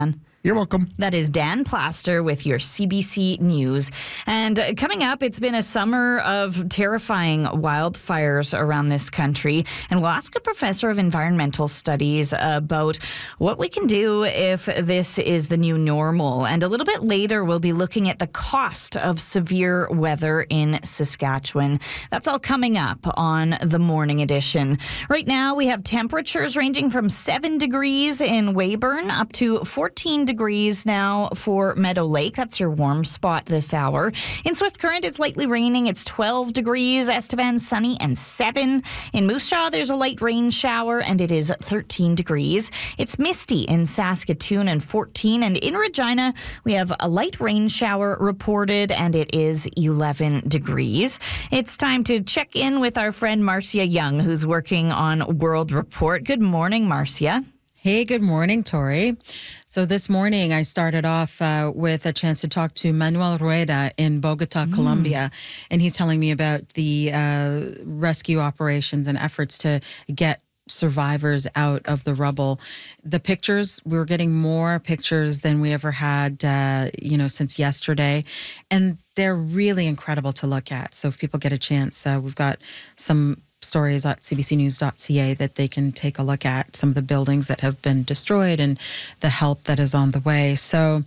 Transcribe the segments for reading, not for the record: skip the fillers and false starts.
You're welcome. That is Dan Plaster with your CBC News. And coming up, it's been a summer of terrifying wildfires around this country. And we'll ask a professor of environmental studies about what we can do if this is the new normal. And a little bit later, we'll be looking at the cost of severe weather in Saskatchewan. That's all coming up on the morning edition. Right now, we have temperatures ranging from 7 degrees in Weyburn up to 14 degrees now for Meadow Lake. That's your warm spot this hour. In Swift Current, it's lightly raining. It's 12 degrees. Estevan, sunny and 7. In Moose Jaw, there's a light rain shower and it is 13 degrees. It's misty in Saskatoon and 14. And in Regina, we have a light rain shower reported and it is 11 degrees. It's time to check in with our friend Marcia Young, who's working on World Report. Good morning, Marcia. Hey, good morning, Tori. So this morning I started off with a chance to talk to Manuel Rueda in Bogota, Colombia, and he's telling me about the rescue operations and efforts to get survivors out of the rubble. The pictures, we were getting more pictures than we ever had, since yesterday, and they're really incredible to look at. So if people get a chance, we've got some stories at cbcnews.ca that they can take a look at, some of the buildings that have been destroyed and the help that is on the way. So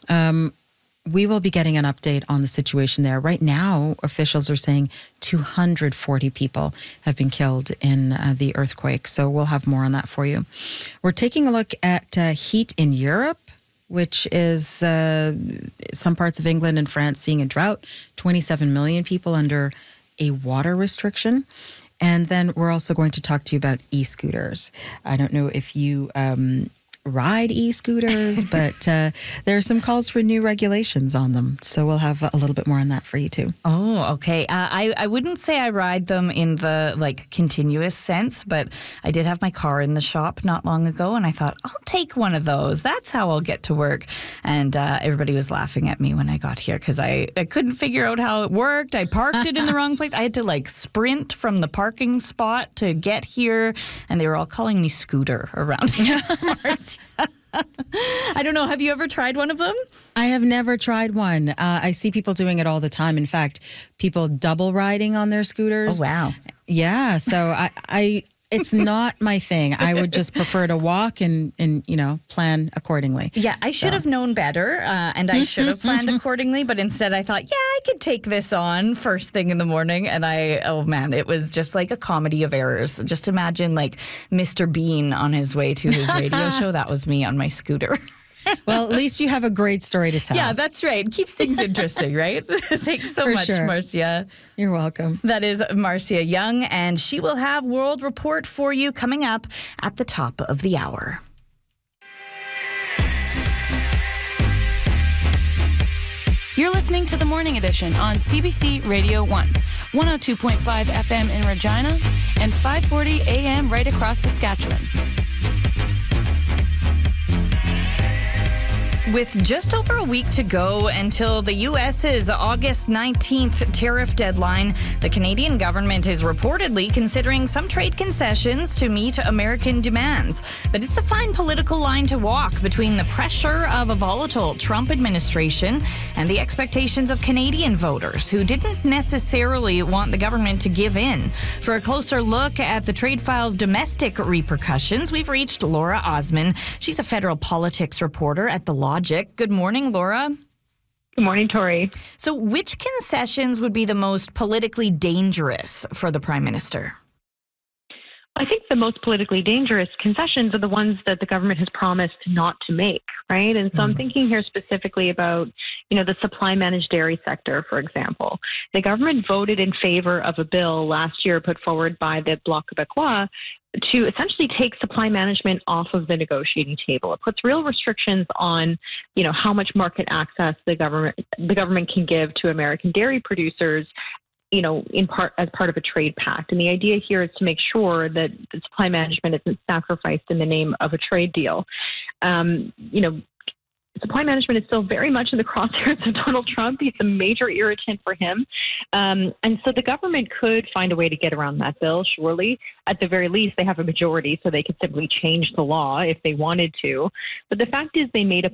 we will be getting an update on the situation there. Right now, officials are saying 240 people have been killed in the earthquake. So we'll have more on that for you. We're taking a look at heat in Europe, which is some parts of England and France seeing a drought, 27 million people under a water restriction. And then we're also going to talk to you about e-scooters. I don't know if you ride e-scooters, but there are some calls for new regulations on them. So we'll have a little bit more on that for you too. Oh, okay. I wouldn't say I ride them in the continuous sense, but I did have my car in the shop not long ago and I thought, I'll take one of those. That's how I'll get to work. And everybody was laughing at me when I got here because I couldn't figure out how it worked. I parked it in the wrong place. I had to sprint from the parking spot to get here and they were all calling me Scooter around here. I don't know. Have you ever tried one of them? I have never tried one. I see people doing it all the time. In fact, people double riding on their scooters. Oh, wow. Yeah. So I it's not my thing. I would just prefer to walk and plan accordingly. Yeah, I should have known better and I should have planned accordingly. But instead I thought, I could take this on first thing in the morning. And it was just like a comedy of errors. Just imagine Mr. Bean on his way to his radio show. That was me on my scooter. Well, at least you have a great story to tell. Yeah, that's right. Keeps things interesting, right? Thanks so much, sure. Marcia. You're welcome. That is Marcia Young, and she will have World Report for you coming up at the top of the hour. You're listening to the Morning Edition on CBC Radio 1, 102.5 FM in Regina, and 540 AM right across Saskatchewan. With just over a week to go until the U.S.'s August 19th tariff deadline, the Canadian government is reportedly considering some trade concessions to meet American demands. But it's a fine political line to walk between the pressure of a volatile Trump administration and the expectations of Canadian voters who didn't necessarily want the government to give in. For a closer look at the trade file's domestic repercussions, we've reached Laura Osman. She's a federal politics reporter at The Logic. Good morning, Laura. Good morning, Tori. So which concessions would be the most politically dangerous for the Prime Minister? I think the most politically dangerous concessions are the ones that the government has promised not to make, right? And so I'm thinking here specifically about, the supply managed dairy sector, for example. The government voted in favor of a bill last year put forward by the Bloc Québécois to essentially take supply management off of the negotiating table. It puts real restrictions on, how much market access the government can give to American dairy producers, in part as part of a trade pact. And the idea here is to make sure that the supply management isn't sacrificed in the name of a trade deal. supply management is still very much in the crosshairs of Donald Trump. He's a major irritant for him. And so the government could find a way to get around that bill, surely. At the very least, they have a majority, so they could simply change the law if they wanted to. But the fact is they made a